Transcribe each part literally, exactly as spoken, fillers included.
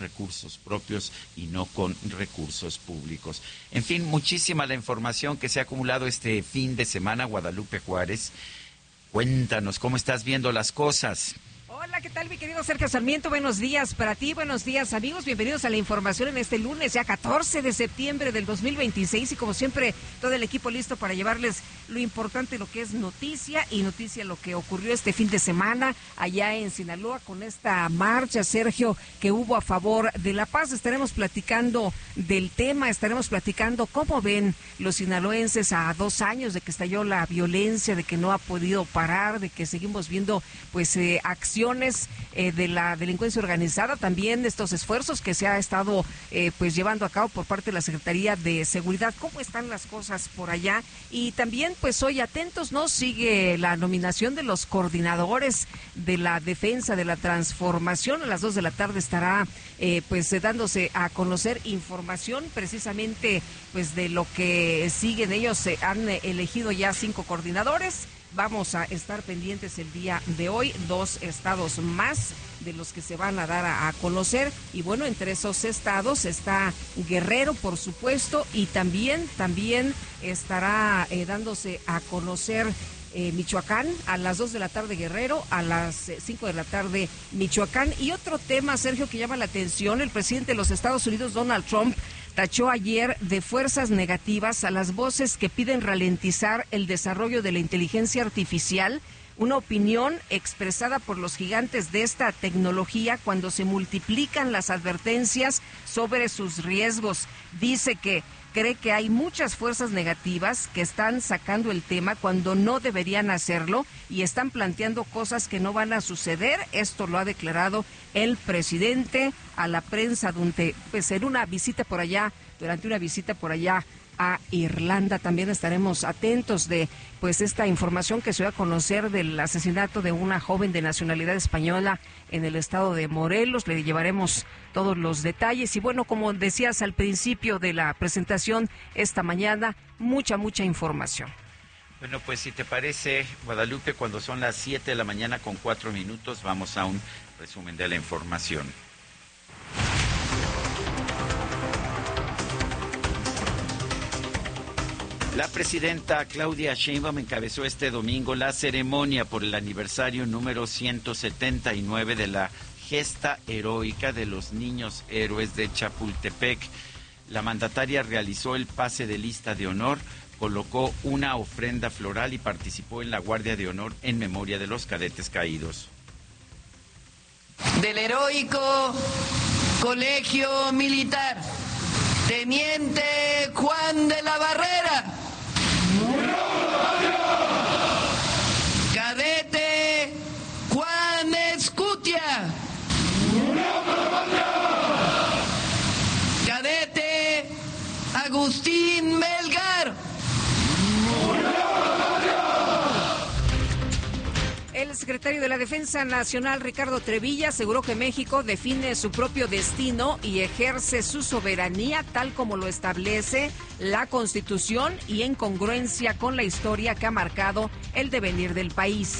recursos propios y no con recursos públicos. En fin, muchísima la información que se ha acumulado este fin de semana. Guadalupe Juárez, cuéntanos cómo estás viendo las cosas. Hola, ¿qué tal, mi querido Sergio Sarmiento? Buenos días para ti, buenos días, amigos. Bienvenidos a la información en este lunes, ya catorce de septiembre del dos mil veintiséis. Y como siempre, todo el equipo listo para llevarles lo importante, lo que es noticia y noticia, lo que ocurrió este fin de semana allá en Sinaloa con esta marcha, Sergio, que hubo a favor de la paz. Estaremos platicando del tema, estaremos platicando cómo ven los sinaloenses a dos años de que estalló la violencia, de que no ha podido parar, de que seguimos viendo pues eh, acciones Eh, de la delincuencia organizada, también de estos esfuerzos que se ha estado eh, pues llevando a cabo por parte de la Secretaría de Seguridad. ¿Cómo están las cosas por allá? Y también pues hoy atentos, ¿no? Sigue la nominación de los coordinadores de la defensa de la transformación. A las dos de la tarde estará eh, pues dándose a conocer información precisamente pues de lo que siguen. Ellos se han elegido ya cinco coordinadores. Vamos a estar pendientes el día de hoy, dos estados más de los que se van a dar a, a conocer. Y bueno, entre esos estados está Guerrero, por supuesto, y también, también estará eh, dándose a conocer Eh, Michoacán, a las dos de la tarde Guerrero, a las eh, cinco de la tarde Michoacán. Y otro tema, Sergio, que llama la atención: el presidente de los Estados Unidos, Donald Trump, tachó ayer de fuerzas negativas a las voces que piden ralentizar el desarrollo de la inteligencia artificial, una opinión expresada por los gigantes de esta tecnología cuando se multiplican las advertencias sobre sus riesgos. Dice que cree que hay muchas fuerzas negativas que están sacando el tema cuando no deberían hacerlo y están planteando cosas que no van a suceder. Esto lo ha declarado el presidente a la prensa durante, pues, en una visita por allá, durante una visita por allá a Irlanda. También estaremos atentos de pues esta información que se va a conocer del asesinato de una joven de nacionalidad española en el estado de Morelos. Le llevaremos todos los detalles y bueno, como decías al principio de la presentación esta mañana, mucha, mucha información. Bueno, pues si te parece, Guadalupe, cuando son las siete de la mañana con cuatro minutos, vamos a un resumen de la información. La presidenta Claudia Sheinbaum encabezó este domingo la ceremonia por el aniversario número ciento setenta y nueve de la gesta heroica de los niños héroes de Chapultepec. La mandataria realizó el pase de lista de honor, colocó una ofrenda floral y participó en la guardia de honor en memoria de los cadetes caídos. Del heroico Colegio Militar, Teniente Juan de la Barrera. Cadete Juan Escutia. Cadete Agustín Melgar. El secretario de la Defensa Nacional, Ricardo Trevilla, aseguró que México define su propio destino y ejerce su soberanía tal como lo establece la Constitución y en congruencia con la historia que ha marcado el devenir del país.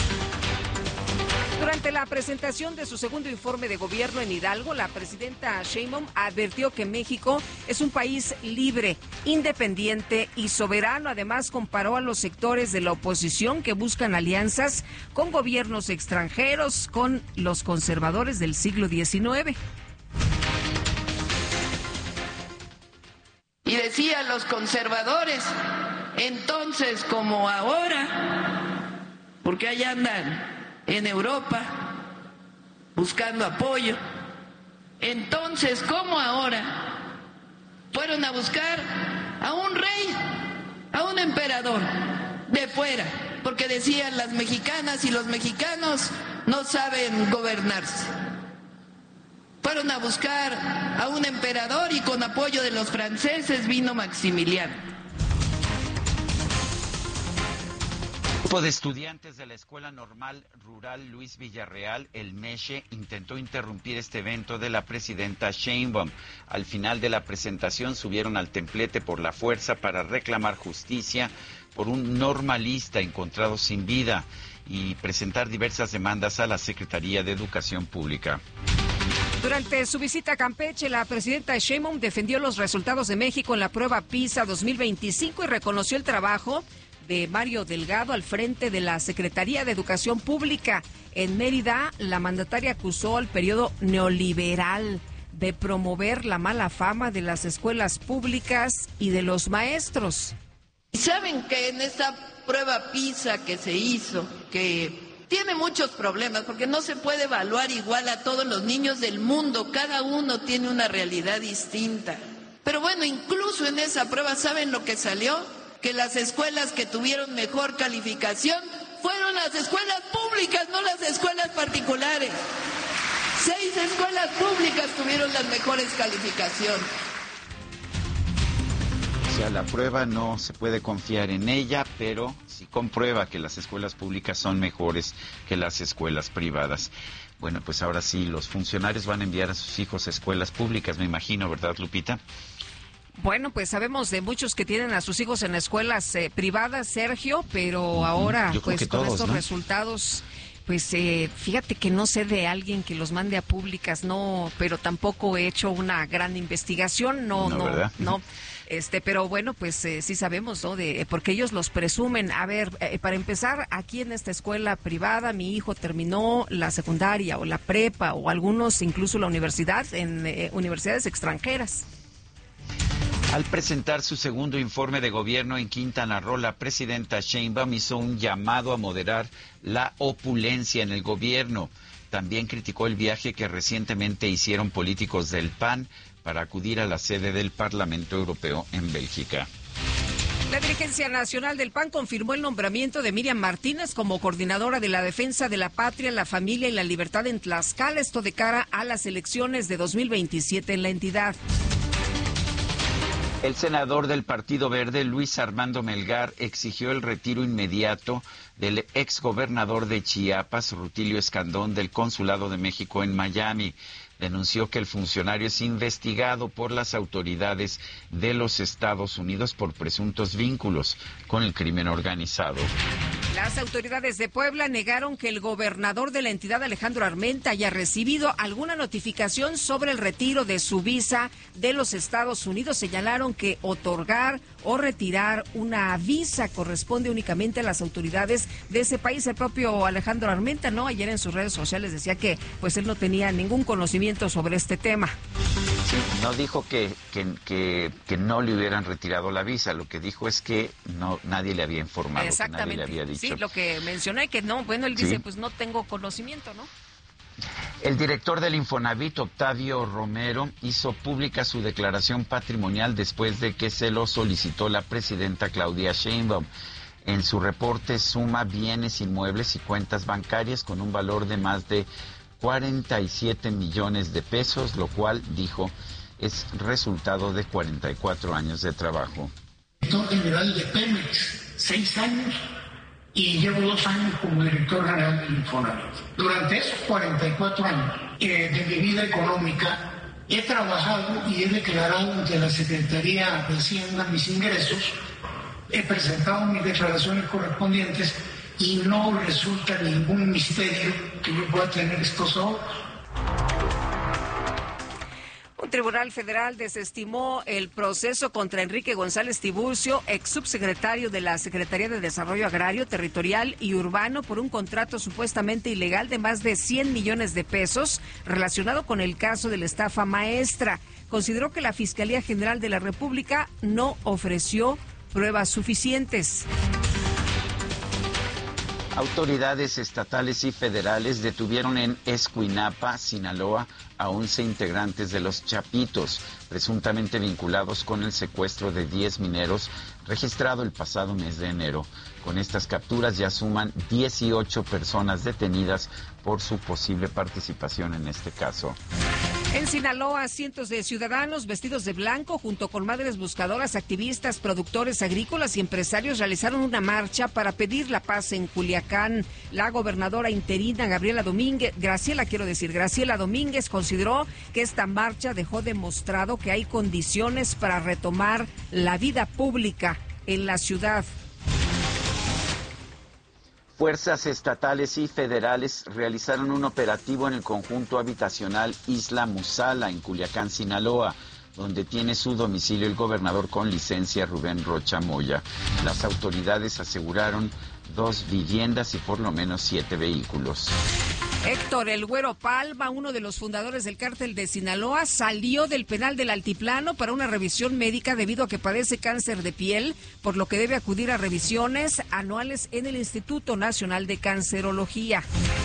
Durante la presentación de su segundo informe de gobierno en Hidalgo, la presidenta Sheinbaum advirtió que México es un país libre, independiente y soberano. Además, comparó a los sectores de la oposición que buscan alianzas con gobiernos extranjeros, con los conservadores del siglo diecinueve. Y decían los conservadores, entonces como ahora, porque allá andan en Europa buscando apoyo, entonces como ahora fueron a buscar a un rey, a un emperador de fuera, porque decían las mexicanas y los mexicanos no saben gobernarse. Fueron a buscar a un emperador y con apoyo de los franceses vino Maximiliano. Un grupo de estudiantes de la Escuela Normal Rural Luis Villarreal, el MESHE, intentó interrumpir este evento de la presidenta Sheinbaum. Al final de la presentación subieron al templete por la fuerza para reclamar justicia por un normalista encontrado sin vida y presentar diversas demandas a la Secretaría de Educación Pública. Durante su visita a Campeche, la presidenta Sheinbaum defendió los resultados de México en la prueba PISA dos mil veinticinco y reconoció el trabajo de Mario Delgado al frente de la Secretaría de Educación Pública. En Mérida, la mandataria acusó al periodo neoliberal de promover la mala fama de las escuelas públicas y de los maestros. Y saben que en esta prueba PISA que se hizo, que tiene muchos problemas porque no se puede evaluar igual a todos los niños del mundo, cada uno tiene una realidad distinta. Pero bueno, incluso en esa prueba, ¿saben lo que salió? Que las escuelas que tuvieron mejor calificación fueron las escuelas públicas, no las escuelas particulares. Seis escuelas públicas tuvieron las mejores calificaciones. O sea, la prueba no se puede confiar en ella, pero sí comprueba que las escuelas públicas son mejores que las escuelas privadas. Bueno, pues ahora sí, los funcionarios van a enviar a sus hijos a escuelas públicas, me imagino, ¿verdad, Lupita? Bueno, pues sabemos de muchos que tienen a sus hijos en escuelas eh, privadas, Sergio, pero ahora, pues con todos, estos ¿no? resultados... Pues eh, fíjate que no sé de alguien que los mande a públicas, no, pero tampoco he hecho una gran investigación, no, no, no, no, este, pero bueno, pues eh, sí sabemos, ¿no? De porque ellos los presumen. A ver, eh, para empezar, aquí en esta escuela privada, mi hijo terminó la secundaria o la prepa o algunos incluso la universidad en eh, universidades extranjeras. Al presentar su segundo informe de gobierno en Quintana Roo, la presidenta Sheinbaum hizo un llamado a moderar la opulencia en el gobierno. También criticó el viaje que recientemente hicieron políticos del P A N para acudir a la sede del Parlamento Europeo en Bélgica. La dirigencia nacional del P A N confirmó el nombramiento de Miriam Martínez como coordinadora de la defensa de la patria, la familia y la libertad en Tlaxcala, esto de cara a las elecciones de dos mil veintisiete en la entidad. El senador del Partido Verde, Luis Armando Melgar, exigió el retiro inmediato del exgobernador de Chiapas, Rutilio Escandón, del Consulado de México en Miami. Denunció que el funcionario es investigado por las autoridades de los Estados Unidos por presuntos vínculos con el crimen organizado. Las autoridades de Puebla negaron que el gobernador de la entidad, Alejandro Armenta, haya recibido alguna notificación sobre el retiro de su visa de los Estados Unidos. Señalaron que otorgar o retirar una visa corresponde únicamente a las autoridades de ese país. El propio Alejandro Armenta, ¿no? Ayer en sus redes sociales decía que pues él no tenía ningún conocimiento sobre este tema. Sí, no dijo que, que, que, que no le hubieran retirado la visa, lo que dijo es que no nadie le había informado, exactamente, que nadie le había dicho. Sí, lo que mencioné, que no, bueno, él dice, sí, pues no tengo conocimiento, ¿no? El director del Infonavit, Octavio Romero, hizo pública su declaración patrimonial después de que se lo solicitó la presidenta Claudia Sheinbaum. En su reporte suma bienes inmuebles y cuentas bancarias con un valor de más de cuarenta y siete millones de pesos, lo cual, dijo, es resultado de cuarenta y cuatro años de trabajo. Director general de Pemex, seis años, y llevo dos años como director general del Infonavit. Durante esos cuarenta y cuatro años eh, de mi vida económica, he trabajado y he declarado ante la Secretaría de Hacienda mis ingresos, he presentado mis declaraciones correspondientes y no resulta ningún misterio que yo pueda tener estos ahorros. Un tribunal federal desestimó el proceso contra Enrique González Tiburcio, ex subsecretario de la Secretaría de Desarrollo Agrario, Territorial y Urbano, por un contrato supuestamente ilegal de más de cien millones de pesos relacionado con el caso de la estafa maestra. Consideró que la Fiscalía General de la República no ofreció pruebas suficientes. Autoridades estatales y federales detuvieron en Escuinapa, Sinaloa, a once integrantes de los Chapitos, presuntamente vinculados con el secuestro de diez mineros registrado el pasado mes de enero. Con estas capturas ya suman dieciocho personas detenidas por su posible participación en este caso. En Sinaloa, cientos de ciudadanos vestidos de blanco, junto con madres buscadoras, activistas, productores agrícolas y empresarios, realizaron una marcha para pedir la paz en Culiacán. La gobernadora interina, Gabriela Domínguez, Graciela, quiero decir, Graciela Domínguez, consideró que esta marcha dejó demostrado que hay condiciones para retomar la vida pública en la ciudad. Fuerzas estatales y federales realizaron un operativo en el conjunto habitacional Isla Musala, en Culiacán, Sinaloa, donde tiene su domicilio el gobernador con licencia Rubén Rocha Moya. Las autoridades aseguraron dos viviendas y por lo menos siete vehículos. Héctor El Güero Palma, uno de los fundadores del cártel de Sinaloa, salió del penal del Altiplano para una revisión médica debido a que padece cáncer de piel, por lo que debe acudir a revisiones anuales en el Instituto Nacional de Cancerología.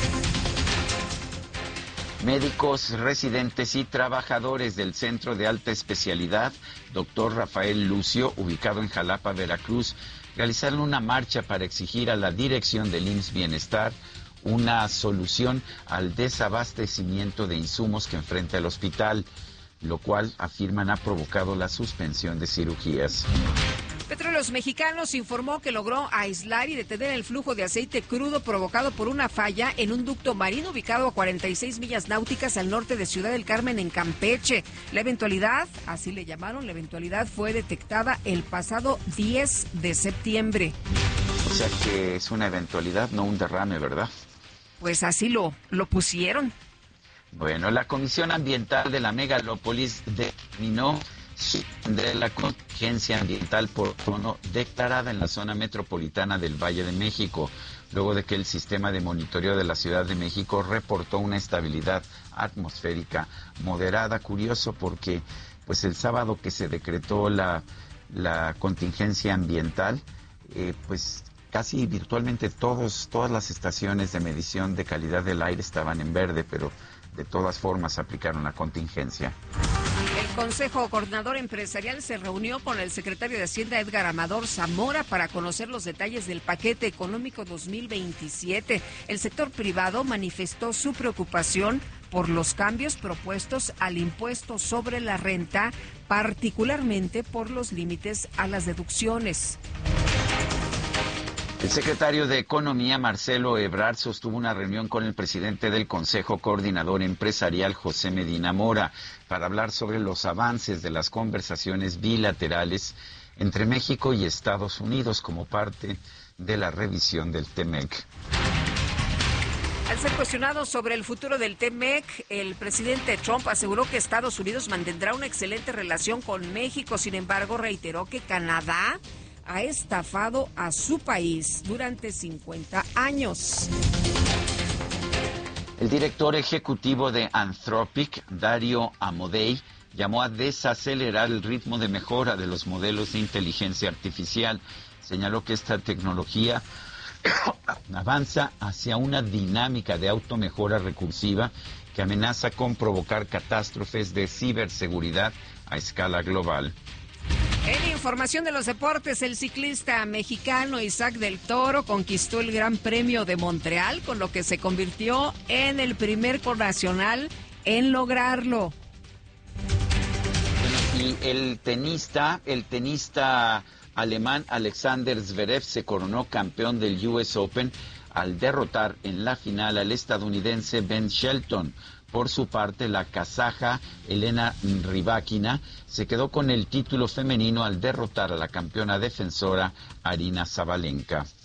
Médicos, residentes y trabajadores del Centro de Alta Especialidad, doctor Rafael Lucio, ubicado en Jalapa, Veracruz, realizaron una marcha para exigir a la dirección del I M S S Bienestar una solución al desabastecimiento de insumos que enfrenta el hospital, lo cual afirman ha provocado la suspensión de cirugías. Petróleos Mexicanos informó que logró aislar y detener el flujo de aceite crudo provocado por una falla en un ducto marino ubicado a cuarenta y seis millas náuticas al norte de Ciudad del Carmen, en Campeche. La eventualidad, así le llamaron, la eventualidad fue detectada el pasado diez de septiembre. O sea que es una eventualidad, no un derrame, ¿verdad? Pues así lo, lo pusieron. Bueno, la Comisión Ambiental de la Megalópolis determinó de la contingencia ambiental por ozono declarada en la zona metropolitana del Valle de México, luego de que el sistema de monitoreo de la Ciudad de México reportó una estabilidad atmosférica moderada. Curioso porque pues el sábado que se decretó la, la contingencia ambiental, eh, pues casi virtualmente todos, todas las estaciones de medición de calidad del aire estaban en verde, pero de todas formas aplicaron la contingencia. El Consejo Coordinador Empresarial se reunió con el secretario de Hacienda, Edgar Amador Zamora, para conocer los detalles del paquete económico dos mil veintisiete. El sector privado manifestó su preocupación por los cambios propuestos al impuesto sobre la renta, particularmente por los límites a las deducciones. El secretario de Economía, Marcelo Ebrard, sostuvo una reunión con el presidente del Consejo Coordinador Empresarial, José Medina Mora, para hablar sobre los avances de las conversaciones bilaterales entre México y Estados Unidos como parte de la revisión del TEMEC. Al ser cuestionado sobre el futuro del TEMEC, el presidente Trump aseguró que Estados Unidos mantendrá una excelente relación con México. Sin embargo, reiteró que Canadá ha estafado a su país durante cincuenta años. El director ejecutivo de Anthropic, Dario Amodei, llamó a desacelerar el ritmo de mejora de los modelos de inteligencia artificial. Señaló que esta tecnología avanza hacia una dinámica de automejora recursiva que amenaza con provocar catástrofes de ciberseguridad a escala global. En información de los deportes, el ciclista mexicano Isaac del Toro conquistó el Gran Premio de Montreal, con lo que se convirtió en el primer connacional en lograrlo. Bueno, y el tenista, el tenista alemán Alexander Zverev se coronó campeón del U S Open al derrotar en la final al estadounidense Ben Shelton. Por su parte, la kazaja Elena Rybakina se quedó con el título femenino al derrotar a la campeona defensora Arina Sabalenka.